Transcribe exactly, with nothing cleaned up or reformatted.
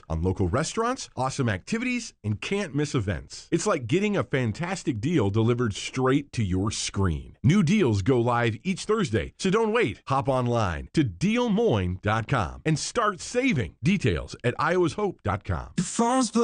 on local restaurants, awesome activities, and can't miss events. It's like getting a fantastic deal delivered straight to your screen. New deals go live each Thursday, so don't wait. Hop online to deal moines dot com and start saving. Details at iowas hope dot com.